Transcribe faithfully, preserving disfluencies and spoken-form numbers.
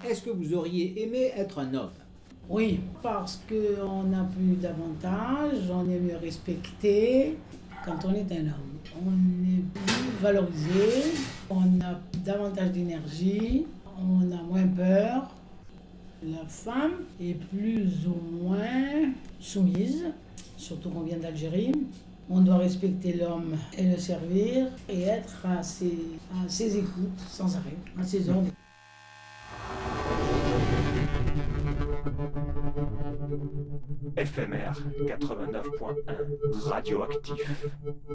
est-ce que vous auriez aimé être un homme? Oui, parce qu'on a plus d'avantages, on est mieux respecté quand on est un homme. On est plus valorisé, on a davantage d'énergie, on a moins peur. La femme est plus ou moins soumise, surtout qu'on vient d'Algérie. On doit respecter l'homme et le servir et être à ses, à ses écoutes sans arrêt, à ses ordres. F M R quatre-vingt-neuf point un, radioactif.